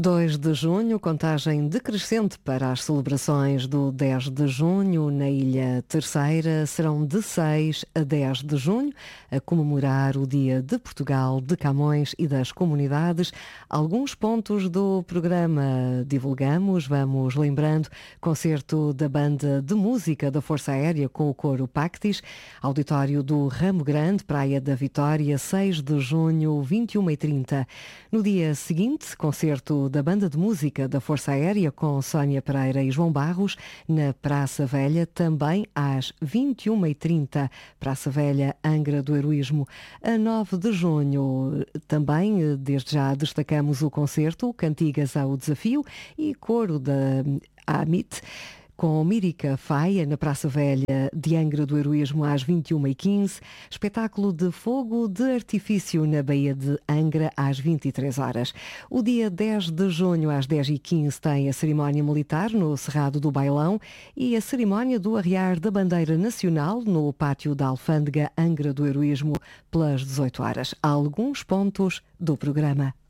2 de junho, contagem decrescente para as celebrações do 10 de junho na Ilha Terceira. Serão de 6 a 10 de junho, a comemorar o Dia de Portugal, de Camões e das comunidades. Alguns pontos do programa divulgamos, vamos lembrando, concerto da Banda de Música da Força Aérea com o coro Pactis, auditório do Ramo Grande, Praia da Vitória, 6 de junho, 21h30. No dia seguinte, concerto da Banda de Música da Força Aérea com Sónia Pereira e João Barros, na Praça Velha, também às 21h30, Praça Velha, Angra do Heroísmo. A 9 de junho, também, desde já, destacamos o concerto Cantigas ao Desafio e coro da AMIT, com Mírica Faia, na Praça Velha de Angra do Heroísmo, às 21h15. Espetáculo de fogo de artifício na Baía de Angra, às 23 horas. O dia 10 de junho, às 10h15, tem a cerimónia militar no Cerrado do Bailão e a cerimónia do arriar da bandeira nacional no Pátio da Alfândega Angra do Heroísmo, pelas 18 horas. Há alguns pontos do programa.